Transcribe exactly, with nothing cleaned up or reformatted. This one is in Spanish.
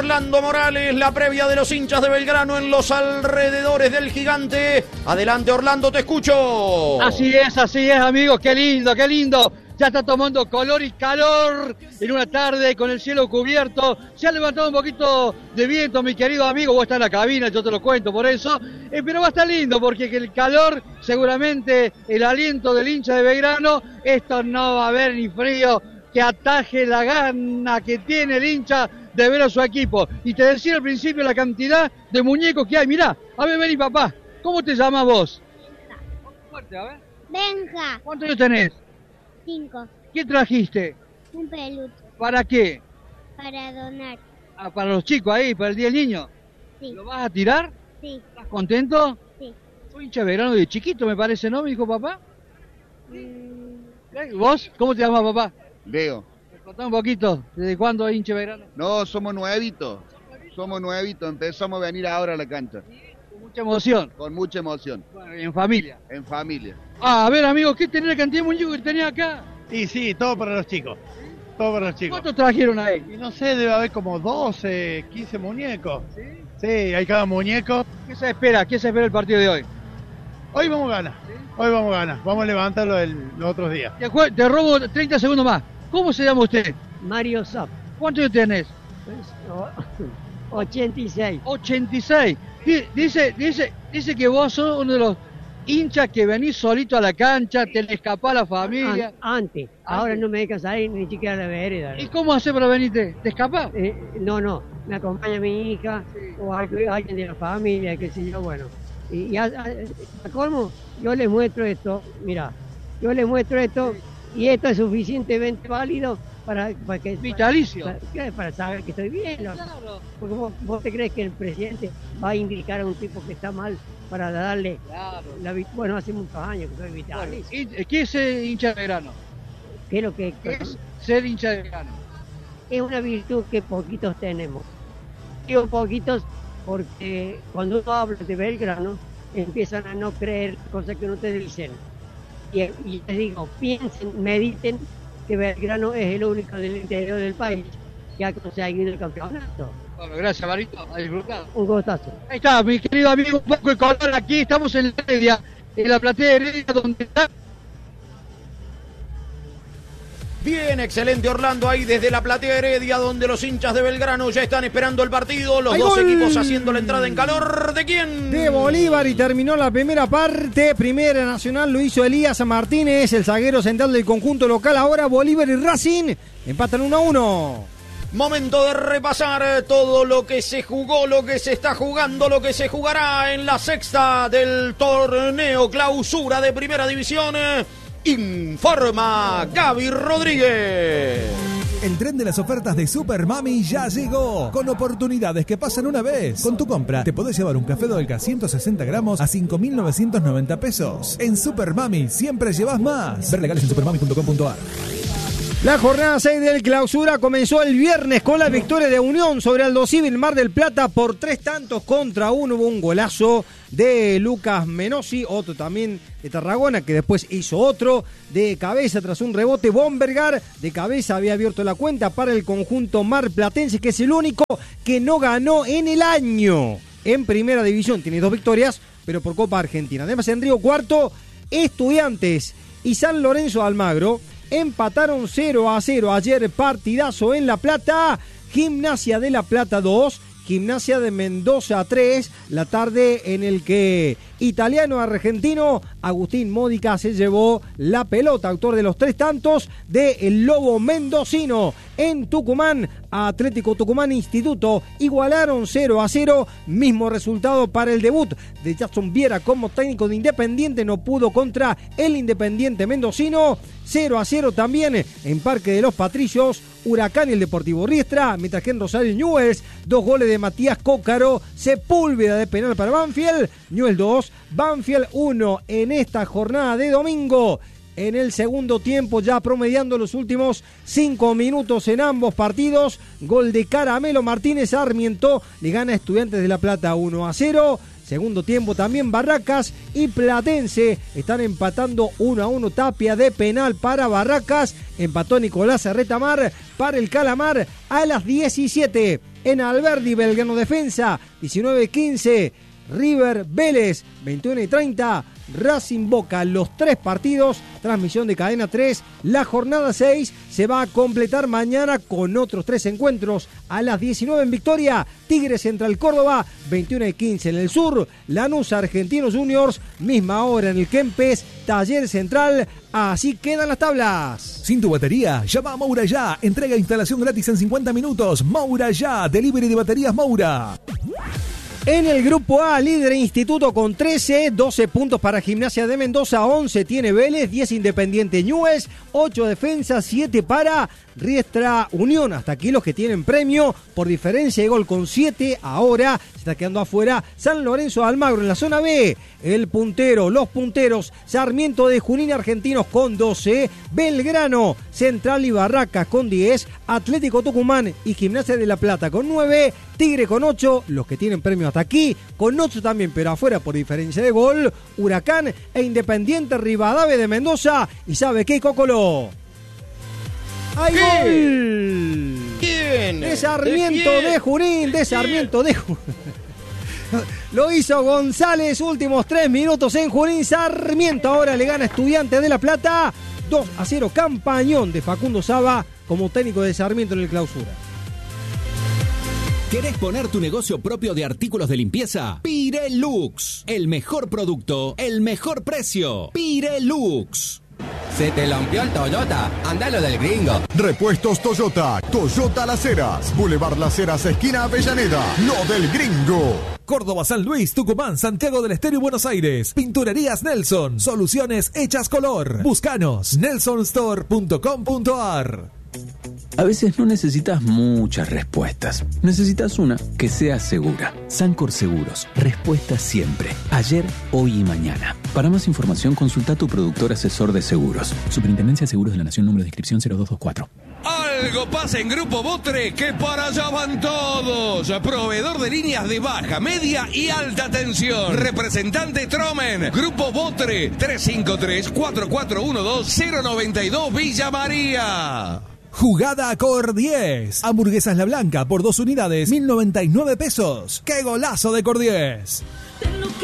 Orlando Morales, la previa de los hinchas de Belgrano en los alrededores del Gigante. Adelante, Orlando, te escucho. Así es, así es, amigos, qué lindo, qué lindo. Ya está tomando color y calor en una tarde con el cielo cubierto. Se ha levantado un poquito de viento, mi querido amigo. Vos estás en la cabina, yo te lo cuento por eso. Eh, pero va a estar lindo porque el calor, seguramente el aliento del hincha de Belgrano, esto no va a haber ni frío que ataje la gana que tiene el hincha de ver a su equipo. Y te decía al principio la cantidad de muñecos que hay. Mirá, a ver, vení, papá. ¿Cómo te llamas vos? Fuerte, a ver. Benja. ¿Cuántos años tenés? Cinco. ¿Qué trajiste? Un peluche. ¿Para qué? Para donar. Ah, para los chicos ahí, para el Día del Niño. Sí. ¿Lo vas a tirar? Sí. ¿Estás contento? Sí. Soy hincha de Belgrano de chiquito, me parece, ¿no? Me dijo papá. Mm. ¿Vos? ¿Cómo te llamas, papá? Leo. ¿Me contás un poquito? ¿Desde cuándo es hincha de Belgrano? No, somos nuevitos. Somos nuevitos. Empezamos a venir ahora a la cancha. Con mucha emoción. Con mucha emoción. Bueno, y en familia. En familia. Ah, a ver, amigos, ¿qué tenés la cantidad de muñecos que tenía acá? Y sí, todo para los chicos. Todo para los chicos. ¿Cuántos trajeron ahí? Y no sé, debe haber como doce, quince muñecos. ¿Sí? Sí, hay cada muñeco. ¿Qué se espera? ¿Qué se espera el partido de hoy? Hoy vamos a ganar. ¿Sí? Hoy vamos a ganar. Vamos a levantarlo el, los otros días. Te, te robo treinta segundos más. ¿Cómo se llama usted? Mario Zap. ¿Cuántos años tenés? ochenta y seis. ochenta y seis. Dice, dice, dice que vos sos uno de los hinchas que venís solito a la cancha, te le escapás a la familia. An antes. Ahora no me dejan salir ni siquiera a la vereda. ¿Y cómo haces para venirte? ¿Te escapas? Eh, no, no. Me acompaña mi hija, sí, o alguien de la familia, qué sé yo, bueno. Y, y a, a, a colmo, yo les muestro esto, mira, yo les muestro esto, sí, y esto es suficientemente válido para, para que... Vitalicio. Para, para, para saber que estoy bien, ¿no? Claro. Porque vos, vos te crees que el presidente va a indicar a un tipo que está mal para darle... Claro. La, bueno, hace muchos años que soy vitalicio. Bueno, ¿qué es ser hincha de Belgrano? ¿Qué es lo que...? ¿Qué es ser hincha de Belgrano? Es una virtud que poquitos tenemos. Digo poquitos porque cuando uno habla de Belgrano empiezan a no creer cosas que no te dicen. Y, y les digo, piensen, mediten que Belgrano es el único del interior del país que ha conseguido el campeonato. Bueno, gracias, Marito. A disfrutar. Un gustazo. Ahí está, mi querido amigo, un poco de color aquí. Estamos en la Heredia, en la platea de Heredia, donde está... Bien, excelente Orlando ahí desde la platea Heredia, donde los hinchas de Belgrano ya están esperando el partido. Los dos gol! equipos haciendo la entrada en calor. ¿De quién? De Bolívar, y terminó la primera parte. Primera Nacional lo hizo Elías Martínez, el zaguero central del conjunto local. Ahora Bolívar y Racing empatan uno a uno. Momento de repasar todo lo que se jugó, lo que se está jugando, lo que se jugará en la sexta del torneo clausura de Primera División. Informa Gaby Rodríguez. El tren de las ofertas de Super Mami ya llegó, con oportunidades que pasan una vez. Con tu compra te podés llevar un café Dolca ciento sesenta gramos a cinco mil novecientos noventa pesos. En Super Mami siempre llevas más. Ver legales en supermami punto com punto a r. La jornada seis del clausura comenzó el viernes con la victoria de Unión sobre Aldo Civil Mar del Plata por tres tantos contra uno. Hubo un golazo de Lucas Menossi, otro también de Tarragona, que después hizo otro de cabeza tras un rebote. Bombergar de cabeza había abierto la cuenta para el conjunto marplatense, que es el único que no ganó en el año en Primera División. Tiene dos victorias, pero por Copa Argentina. Además, en Río Cuarto, Estudiantes y San Lorenzo de Almagro empataron cero a cero. Ayer partidazo en La Plata. Gimnasia de La Plata dos, Gimnasia de Mendoza tres. La tarde en el que italiano-argentino Agustín Módica se llevó la pelota, autor de los tres tantos de el Lobo Mendocino. En Tucumán, Atlético Tucumán Instituto igualaron cero a cero. Mismo resultado para el debut de Jackson Viera como técnico de Independiente. No pudo contra el Independiente Mendocino. cero a cero también en Parque de los Patricios, Huracán y el Deportivo Riestra. Mientras que en Rosario Newell's, dos goles de Matías Cócaro. Sepúlveda de penal para Banfield. Newell's dos, Banfield uno en esta jornada de domingo. En el segundo tiempo, ya promediando los últimos cinco minutos en ambos partidos. Gol de Caramelo Martínez. Sarmiento le gana a Estudiantes de La Plata uno a cero. Segundo tiempo también Barracas y Platense están empatando uno a uno. Tapia de penal para Barracas. Empató Nicolás Retamar para el Calamar a las diecisiete. en Alberdi, Belgrano Defensa, diecinueve quince, River Vélez, veintiuno y treinta, Racing Boca. Los tres partidos, transmisión de Cadena tres. La jornada seis se va a completar mañana con otros tres encuentros. A las diecinueve en Victoria, Tigre Central Córdoba, veintiuno y quince en el sur, Lanús Argentinos Juniors, misma hora en el Kempes, Taller Central. Así quedan las tablas. Sin tu batería, llama a Moura Ya. Entrega e instalación gratis en cincuenta minutos. Moura Ya, delivery de baterías Moura. En el grupo A, líder Instituto con trece, doce puntos para Gimnasia de Mendoza, once tiene Vélez, diez Independiente Newell's, ocho Defensa, siete para Riestra Unión. Hasta aquí los que tienen premio por diferencia de gol con siete. Ahora se está quedando afuera San Lorenzo de Almagro en la zona B. El puntero, los punteros, Sarmiento de Junín Argentinos con doce, Belgrano, Central y Barracas con diez, Atlético Tucumán y Gimnasia de La Plata con nueve, Tigre con ocho, los que tienen premio hasta aquí, con ocho también, pero afuera por diferencia de gol, Huracán e Independiente Rivadavia de Mendoza. ¿Y sabe qué, Cocolo? ¡Hay ¿Qué? gol! ¿Quién? De Sarmiento ¿De de, quién? Junín, de Sarmiento de Junín. Lo hizo González, últimos tres minutos en Junín. Sarmiento ahora le gana a Estudiantes de La Plata, dos a cero, campañón de Facundo Saba como técnico de Sarmiento en el Clausura. ¿Querés poner tu negocio propio de artículos de limpieza? Pirelux, el mejor producto, el mejor precio. Pirelux. ¿Se te lampió el Toyota? Andalo del gringo. Repuestos Toyota. Toyota Las Heras. Boulevard Las Heras, esquina Avellaneda. Lo del gringo. Córdoba, San Luis, Tucumán, Santiago del Estero y Buenos Aires. Pinturerías Nelson. Soluciones hechas color. Búscanos. nelson store punto com punto a r. A veces no necesitas muchas respuestas. Necesitas una que sea segura. Sancor Seguros. Respuesta siempre. Ayer, hoy y mañana. Para más información, consulta a tu productor asesor de seguros. Superintendencia de Seguros de la Nación, número de inscripción cero dos dos cuatro. Algo pasa en Grupo Botre, que para allá van todos. Proveedor de líneas de baja, media y alta tensión. Representante Tromen. Grupo Botre, tres cinco tres, cuatro cuatro uno dos, cero nueve dos Villa María. Jugada Cor diez. Hamburguesas La Blanca por dos unidades, mil noventa y nueve pesos. ¡Qué golazo de Cor diez!